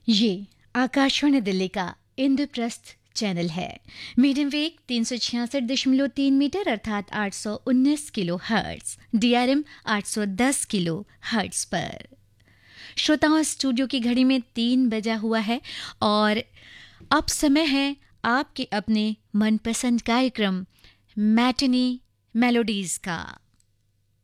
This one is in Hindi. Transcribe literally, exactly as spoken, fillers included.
ये आकाशवाणी दिल्ली का इंद्रप्रस्थ चैनल है। मीडियम वेग तीन सौ छियासठ दशमलव तीन मीटर अर्थात आठ सौ उन्नीस किलो हर्ट्ज, डीआरएम आठ सौ दस किलो हर्ट्ज पर। श्रोताओं, स्टूडियो की घड़ी में तीन बजा हुआ है और अब समय है आपके अपने मनपसंद कार्यक्रम मैटिनी मेलोडीज का।